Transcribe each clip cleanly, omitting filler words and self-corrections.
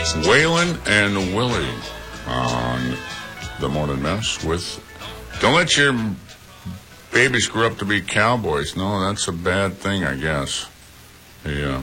Waylon and Willie on the Morning Mess with don't let your babies grow up to be cowboys. No, that's a bad thing, I guess. Yeah.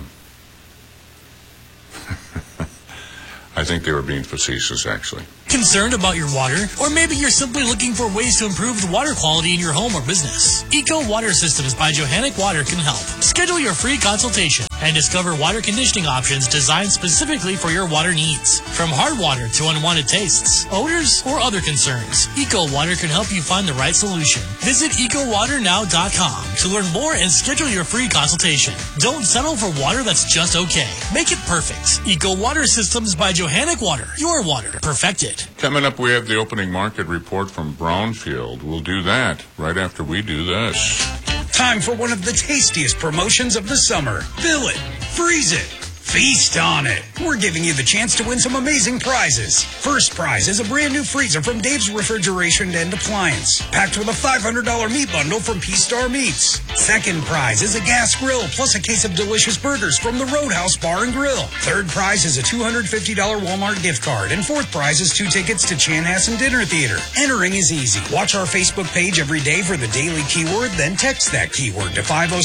I think they were being facetious, actually. Concerned about your water? Or maybe you're simply looking for ways to improve the water quality in your home or business. Eco Water Systems by Johannic Water can help. Schedule your free consultation and discover water conditioning options designed specifically for your water needs. From hard water to unwanted tastes, odors, or other concerns, Eco Water can help you find the right solution. Visit EcoWaterNow.com to learn more and schedule your free consultation. Don't settle for water that's just okay. Make it perfect. Eco Water Systems by Johannic Water. Your water perfected. Coming up, we have the opening market report from Brownfield. We'll do that right after we do this. Time for one of the tastiest promotions of the summer. Fill it, freeze it, feast on it. We're giving you the chance to win some amazing prizes. First prize is a brand new freezer from Dave's Refrigeration and Appliance, packed with a $500 meat bundle from P-Star Meats. Second prize is a gas grill plus a case of delicious burgers from the Roadhouse Bar and Grill. Third prize is a $250 Walmart gift card. And fourth prize is 2 tickets to Chanhassen Dinner Theater. Entering is easy. Watch our Facebook page every day for the daily keyword, then text that keyword to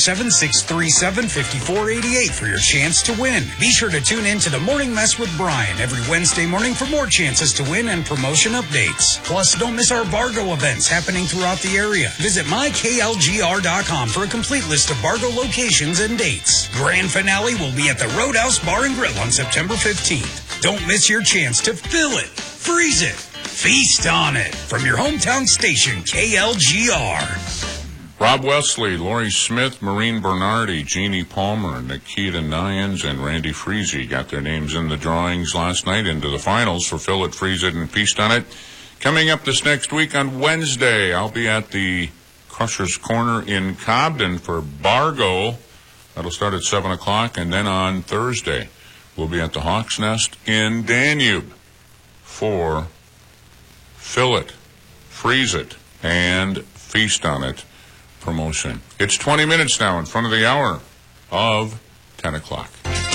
507-637-5488 for your chance to win. Be sure to tune in to the Morning Mess with Brian every Wednesday morning for more chances to win and promotion updates. Plus, don't miss our Bargo events happening throughout the area. Visit myklgr.com for a complete list of Bargo locations and dates. Grand finale will be at the Roadhouse Bar and Grill on September 15th. Don't miss your chance to fill it, freeze it, feast on it from your hometown station, KLGR. Rob Wesley, Lori Smith, Maureen Bernardi, Jeannie Palmer, Nikita Nyans, and Randy Freezy got their names in the drawings last night into the finals for Fill It, Freeze It, and Feast on It. Coming up this next week on Wednesday, I'll be at the Crusher's Corner in Cobden for Bargo. That'll start at 7 o'clock. And then on Thursday, we'll be at the Hawk's Nest in Danube for Fill It, Freeze It, and Feast on It promotion. It's 20 minutes now in front of the hour of 10 o'clock.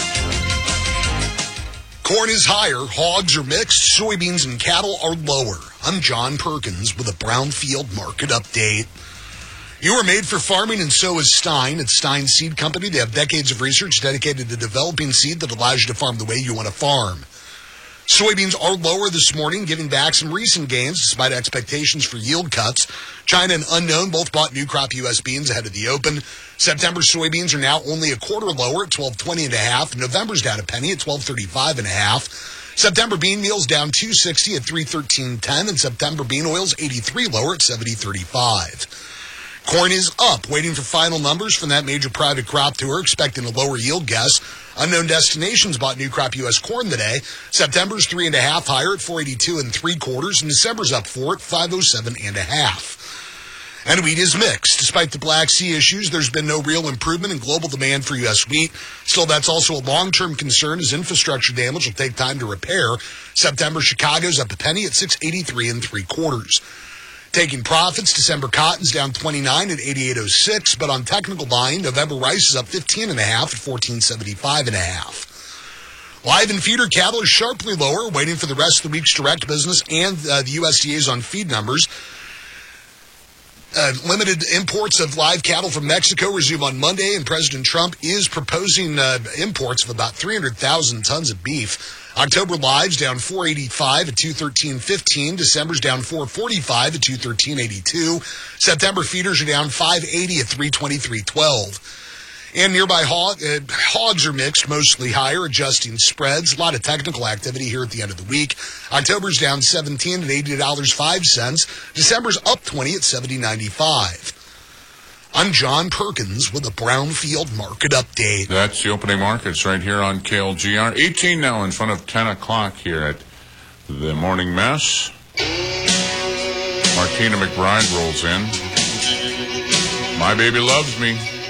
Corn is higher, hogs are mixed, soybeans and cattle are lower. I'm John Perkins with a Brownfield Market Update. You are made for farming, and so is Stein. At Stein Seed Company, they have decades of research dedicated to developing seed that allows you to farm the way you want to farm. Soybeans are lower this morning, giving back some recent gains despite expectations for yield cuts. China and Unknown both bought new crop U.S. beans ahead of the open. September soybeans are now only a quarter lower at $12.20.5. November's down a penny at $12.35.5. September bean meal's down $2.60 at $3.13.10, and September bean oil's 83 lower at $70.35. Corn is up, waiting for final numbers from that major private crop tour, expecting a lower yield guess. Unknown Destinations bought new crop U.S. corn today. September's 3.5 higher at 482 3/4, and December's up 4 at 507 1/2. And wheat is mixed. Despite the Black Sea issues, there's been no real improvement in global demand for U.S. wheat. Still, that's also a long-term concern as infrastructure damage will take time to repair. September Chicago's up a penny at 683 3/4. Taking profits, December cotton's down 29 at 88.06, but on technical buying, November rice is up 15.5 at 14.75.5. Live and feeder cattle are sharply lower, waiting for the rest of the week's direct business and the USDA's on feed numbers. Limited imports of live cattle from Mexico resume on Monday, and President Trump is proposing imports of about 300,000 tons of beef. October lives down 485 at 213.15. December's down 445 at 213.82. September feeders are down 580 at 323.12. And nearby hogs are mixed, mostly higher, adjusting spreads. A lot of technical activity here at the end of the week. October's down 17 at $80.05. December's up 20 at $70.95. I'm John Perkins with a Brownfield Market Update. That's the opening markets right here on KLGR. 18 now in front of 10 o'clock here at the Morning Mess. Martina McBride rolls in. My Baby Loves Me.